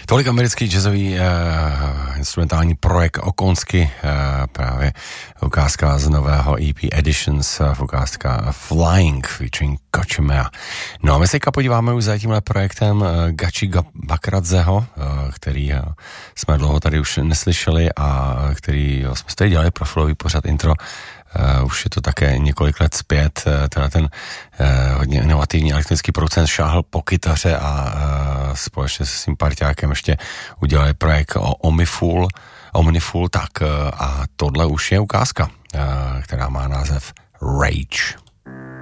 Tolik americký jazzový instrumentální projekt Okonsky, právě ukázka z nového EP Editions, ukázka Flying featuring Kochimea. No a my se podíváme už za tímhle projektem Gachi Bakradzeho, který jsme dlouho tady už neslyšeli a který jsme tady dělali profilový pořad intro. Už je to také několik let zpět, teda ten hodně inovativní elektronický producent šáhl po kytaře a společně se svým parťákem ještě udělali projekt Omniful, tak a tohle už je ukázka, která má název Rage.